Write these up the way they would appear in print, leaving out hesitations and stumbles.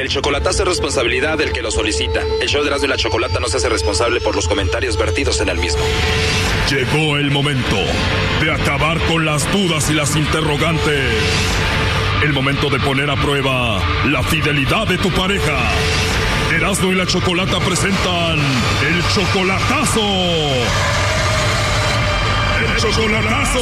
El chocolatazo es responsabilidad del que lo solicita. El show de Erasmo y la Chocolata no se hace responsable por los comentarios vertidos en el mismo. Llegó el momento de acabar con las dudas y las interrogantes. El momento de poner a prueba la fidelidad de tu pareja. Erasmo y la Chocolata presentan el chocolatazo. ¡El chocolatazo!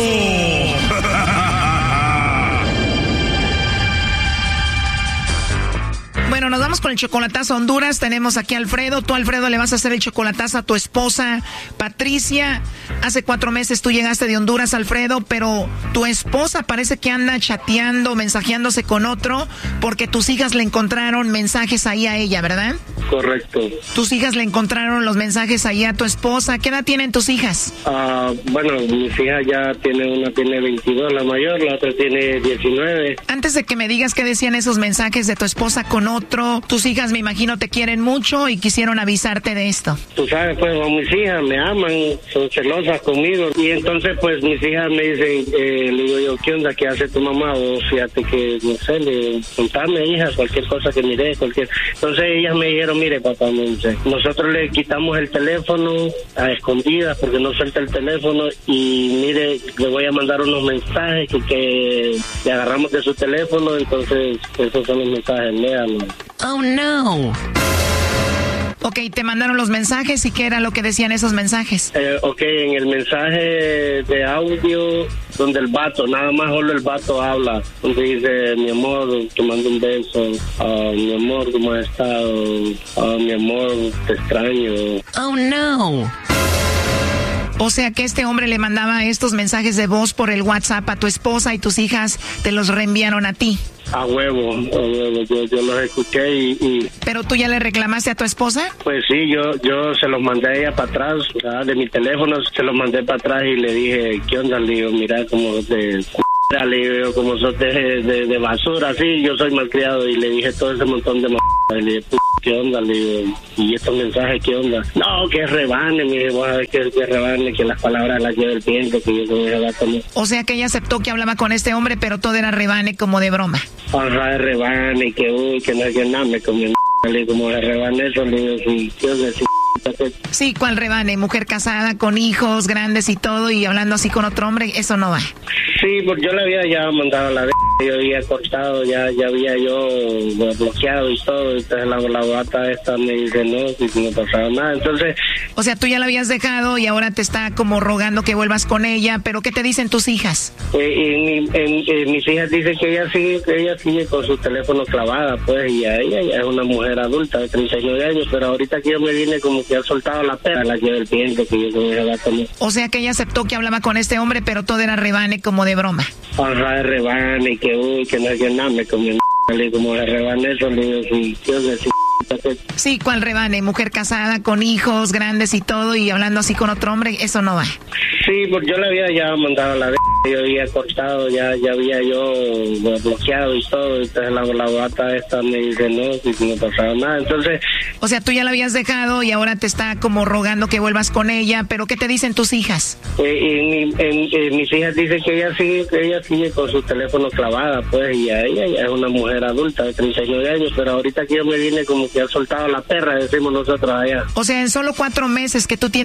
Bueno, nos vamos con el chocolatazo a Honduras. Tenemos aquí a Alfredo. Tú, Alfredo, le vas a hacer el chocolatazo a tu esposa, Patricia. Hace 4 meses tú llegaste de Honduras, Alfredo, pero tu esposa parece que anda chateando, mensajeándose con otro, porque tus hijas le encontraron mensajes ahí a ella, ¿verdad? Correcto. Tus hijas le encontraron los mensajes ahí a tu esposa. ¿Qué edad tienen tus hijas? Bueno, mis hijas ya una tiene 22, la mayor, la otra tiene 19. Antes de que me digas qué decían esos mensajes de tu esposa con otro, tus hijas me imagino te quieren mucho y quisieron avisarte de esto. Tú sabes, pues, mis hijas me aman, son celosas conmigo, y entonces, pues, mis hijas me dicen, le digo yo, ¿qué onda? ¿Qué hace tu mamá? O fíjate que, no sé, contame, hija, cualquier cosa que mire, Entonces ellas me dijeron, mire, papá, nosotros le quitamos el teléfono a escondidas porque no suelta el teléfono, y mire, le voy a mandar unos mensajes que le agarramos de su teléfono, entonces esos son los mensajes, léalos. Oh, no. Ok, te mandaron los mensajes, ¿y qué era lo que decían esos mensajes? Ok, en el mensaje de audio, donde el vato, nada más solo el vato habla, donde dice, mi amor, te mando un beso, mi amor, ¿cómo has estado? Mi amor, te extraño. Oh, no. O sea que este hombre le mandaba estos mensajes de voz por el WhatsApp a tu esposa y tus hijas te los reenviaron a ti. A huevo, yo los escuché y... ¿Pero tú ya le reclamaste a tu esposa? Pues sí, yo se los mandé a ella para atrás, ¿verdad? De mi teléfono se los mandé para atrás y le dije, ¿qué onda? Le digo, mira, como de le digo, como sos de basura, así, yo soy malcriado, y le dije todo ese montón de le dije, ¿qué onda? Le digo, ¿y estos mensajes qué onda? No, que rebane, me dijo, que rebane, que las palabras las lleve el viento, que yo con esa gata no. O sea que ella aceptó que hablaba con este hombre, pero todo era rebane, como de broma. Ajá, de rebane, que no es que nada, me comió como de rebane eso, le digo, sí, ¿qué onda? Sí, ¿cuál rebane? Mujer casada, con hijos grandes y todo, y hablando así con otro hombre, eso no va. Sí, porque yo le había ya mandado a la yo había cortado, ya había yo bloqueado y todo, entonces la gata esta me dice no pasaba nada, entonces... O sea, tú ya la habías dejado y ahora te está como rogando que vuelvas con ella, pero ¿qué te dicen tus hijas? Mis hijas dicen que ella sigue con su teléfono clavada, pues, y ella ya es una mujer adulta de 39 años, pero ahorita que yo me vine como que ha soltado la pera, la lleva el viento, que yo con esa gata no. O sea que ella aceptó que hablaba con este hombre, pero todo era rebane, como de broma. Ajá, de rebane, que no es que nada, me comió como de rebane eso, le digo, sí, Dios de Sí, ¿cuál rebane? Mujer casada, con hijos grandes y todo, y hablando así con otro hombre, eso no va. Sí, porque yo le había ya mandado a la yo había cortado, ya había yo bloqueado y todo, entonces la gata esta me dice no pasaba nada, entonces... O sea, tú ya la habías dejado y ahora te está como rogando que vuelvas con ella, pero ¿qué te dicen tus hijas? Mis hijas dicen que ella sigue con su teléfono clavada, pues, y ella ya es una mujer adulta de 39 años, pero ahorita que yo me vine como que ha soltado la perra, decimos nosotros allá. O sea, en solo 4 meses que tú tienes